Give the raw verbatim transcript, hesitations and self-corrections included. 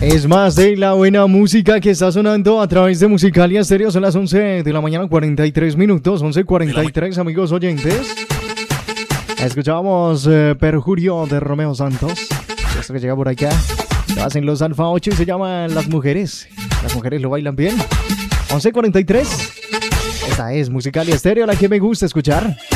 Es más de la buena música que está sonando a través de Musicalia Estéreo. Son las once de la mañana, cuarenta y tres minutos. once cuarenta y tres, amigos oyentes. Escuchábamos eh, Perjurio de Romeo Santos. Esto que llega por acá lo hacen los Alfa ocho y se llama Las Mujeres. Las mujeres lo bailan bien. once cuarenta y tres. Esta es Musicalia Estéreo, la que me gusta escuchar.